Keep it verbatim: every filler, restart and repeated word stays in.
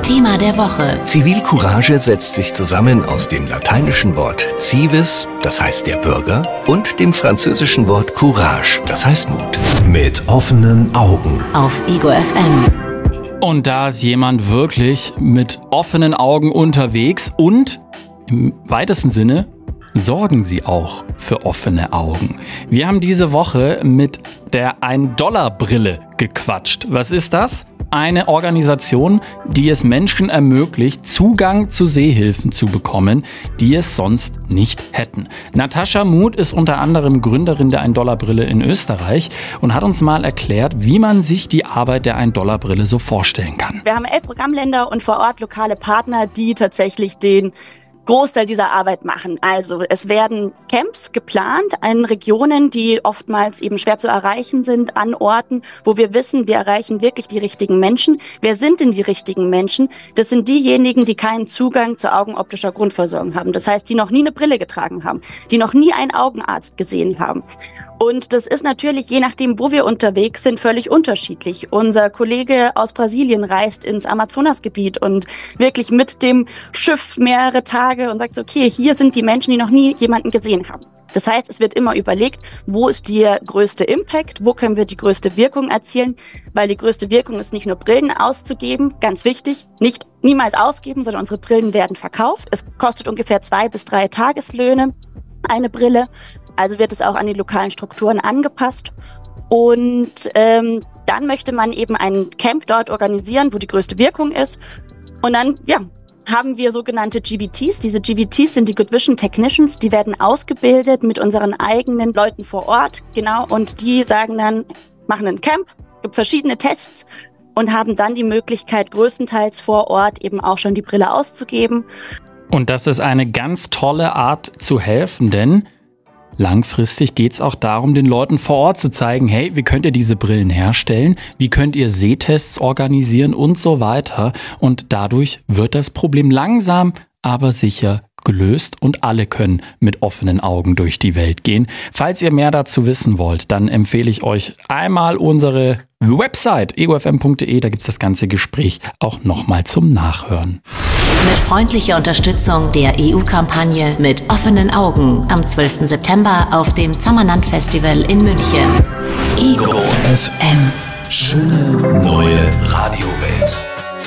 Thema der Woche. Zivilcourage setzt sich zusammen aus dem lateinischen Wort civis, das heißt der Bürger, und dem französischen Wort courage, das heißt Mut. Mit offenen Augen. Auf Ego F M. Und da ist jemand wirklich mit offenen Augen unterwegs und im weitesten Sinne sorgen sie auch für offene Augen. Wir haben diese Woche mit der ein-Dollar-Brille gequatscht. Was ist das? Eine Organisation, die es Menschen ermöglicht, Zugang zu Sehhilfen zu bekommen, die es sonst nicht hätten. Natascha Muth ist unter anderem Gründerin der ein-Dollar-Brille in Österreich und hat uns mal erklärt, wie man sich die Arbeit der ein-Dollar-Brille so vorstellen kann. Wir haben elf Programmländer und vor Ort lokale Partner, die tatsächlich den Großteil dieser Arbeit machen. Also es werden Camps geplant in Regionen, die oftmals eben schwer zu erreichen sind, an Orten, wo wir wissen, wir erreichen wirklich die richtigen Menschen. Wer sind denn die richtigen Menschen? Das sind diejenigen, die keinen Zugang zu augenoptischer Grundversorgung haben. Das heißt, die noch nie eine Brille getragen haben, die noch nie einen Augenarzt gesehen haben. Und das ist natürlich, je nachdem, wo wir unterwegs sind, völlig unterschiedlich. Unser Kollege aus Brasilien reist ins Amazonasgebiet und wirklich mit dem Schiff mehrere Tage und sagt, okay, hier sind die Menschen, die noch nie jemanden gesehen haben. Das heißt, es wird immer überlegt, wo ist der größte Impact, wo können wir die größte Wirkung erzielen, weil die größte Wirkung ist nicht nur Brillen auszugeben, ganz wichtig, nicht niemals ausgeben, sondern unsere Brillen werden verkauft. Es kostet ungefähr zwei bis drei Tageslöhne eine Brille. Also wird es auch an die lokalen Strukturen angepasst. Und ähm, dann möchte man eben ein Camp dort organisieren, wo die größte Wirkung ist. Und dann, ja, haben wir sogenannte G V Ts. Diese G V Ts sind die Good Vision Technicians. Die werden ausgebildet mit unseren eigenen Leuten vor Ort. Genau. Und die sagen dann, machen ein Camp, gibt verschiedene Tests und haben dann die Möglichkeit, größtenteils vor Ort eben auch schon die Brille auszugeben. Und das ist eine ganz tolle Art zu helfen, denn langfristig geht es auch darum, den Leuten vor Ort zu zeigen, hey, wie könnt ihr diese Brillen herstellen, wie könnt ihr Sehtests organisieren und so weiter. Und dadurch wird das Problem langsam, aber sicher gelöst und alle können mit offenen Augen durch die Welt gehen. Falls ihr mehr dazu wissen wollt, dann empfehle ich euch einmal unsere Website ego f m punkt d e, da gibt es das ganze Gespräch auch nochmal zum Nachhören. Mit freundlicher Unterstützung der E U-Kampagne Mit offenen Augen am zwölften September auf dem Zammerland Festival in München. Ego F M. Schöne neue Radiowelt.